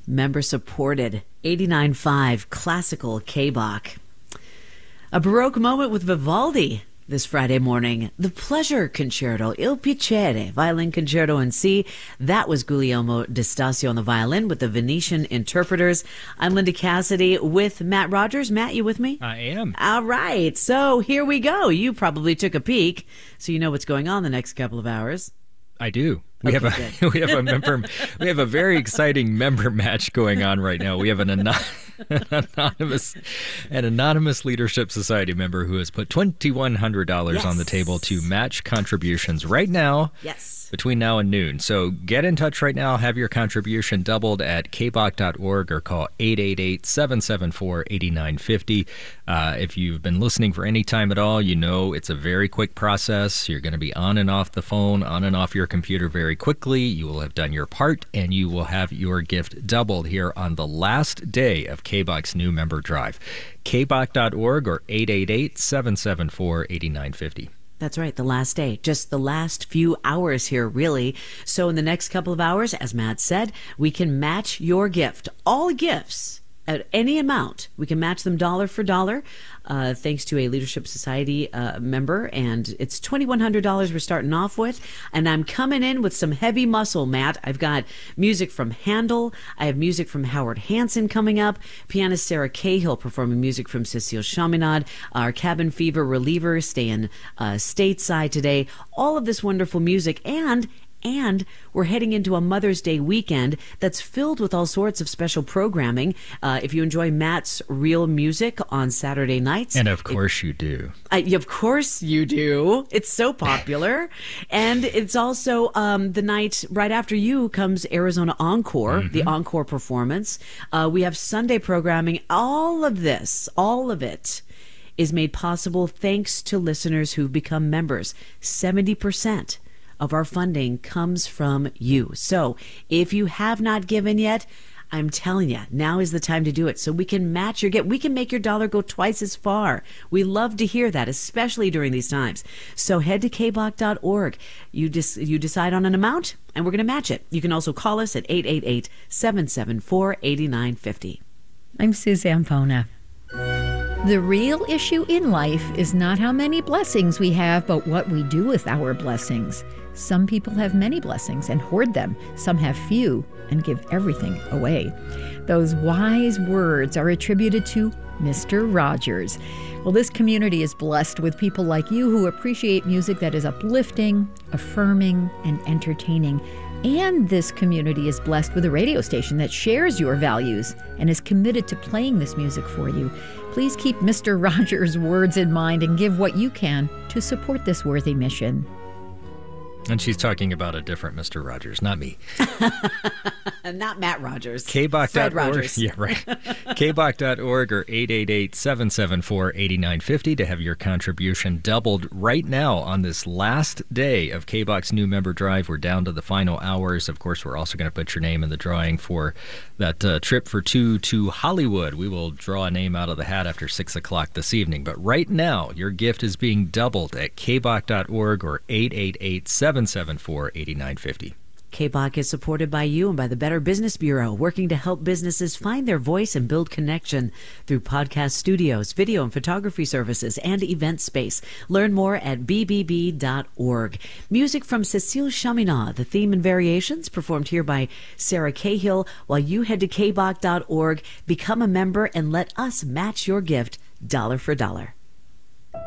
member supported 89.5 classical K-Bach. A Baroque moment with Vivaldi this Friday morning. The Pleasure Concerto, Il Piacere, violin concerto in C. That was Guglielmo di Stasio on the violin with the Venetian Interpreters. I'm Linda Cassidy with Matt Rogers. Matt, you with me? I am. All right. So here we go. You probably took a peek, so you know what's going on the next couple of hours. I do. We have a very exciting member match going on right now. We have an anonymous Leadership Society member who has put $2,100 on the table to match contributions right now. Yes. Between now and noon. So get in touch right now. Have your contribution doubled at kbach.org or call 888-774-8950. If you've been listening for any time at all, you know it's a very quick process. You're going to be on and off the phone, on and off your computer very quickly. You will have done your part, and you will have your gift doubled here on the last day of K-Bach's new member drive. kbach.org or 888-774-8950. That's right, the last day. Just the last few hours here, really. So in the next couple of hours, as Matt said, we can match your gift. All gifts at any amount. We can match them dollar for dollar, thanks to a Leadership Society member. And it's $2,100 we're starting off with. And I'm coming in with some heavy muscle, Matt. I've got music from Handel. I have music from Howard Hanson coming up. Pianist Sarah Cahill performing music from Cécile Chaminade. Our Cabin Fever reliever staying stateside today. All of this wonderful music. And we're heading into a Mother's Day weekend that's filled with all sorts of special programming. If you enjoy Matt's Real Music on Saturday nights. And of course you do. Of course you do. It's so popular. And it's also the night right after you comes Arizona Encore, the Encore performance. We have Sunday programming. All of it is made possible thanks to listeners who've become members. 70% of our funding comes from you. So if you have not given yet, I'm telling you, now is the time to do it so we can match your gift. We can make your dollar go twice as far. We love to hear that, especially during these times. So head to kbach.org. You decide on an amount, and we're going to match it. You can also call us at 888-774-8950. I'm Suzanne Pona. The real issue in life is not how many blessings we have, but what we do with our blessings. Some people have many blessings and hoard them. Some have few and give everything away. Those wise words are attributed to Mr. Rogers. Well, this community is blessed with people like you who appreciate music that is uplifting, affirming, and entertaining. And this community is blessed with a radio station that shares your values and is committed to playing this music for you. Please keep Mr. Rogers' words in mind and give what you can to support this worthy mission. And she's talking about a different Mr. Rogers, not me. Not Matt Rogers. kbach.org. Fred Rogers. Yeah, right. kbach.org or 888-774-8950 to have your contribution doubled right now on this last day of K-Bach's new member drive. We're down to the final hours. Of course, we're also going to put your name in the drawing for that trip for two to Hollywood. We will draw a name out of the hat after 6 o'clock this evening. But right now, your gift is being doubled at kbach.org or 888-774-8950. K-Bach is supported by you and by the Better Business Bureau, working to help businesses find their voice and build connection through podcast studios, video and photography services, and event space. Learn more at bbb.org. Music from Cécile Chaminade, the theme and variations performed here by Sarah Cahill. While you head to kbach.org, become a member, and let us match your gift dollar for dollar.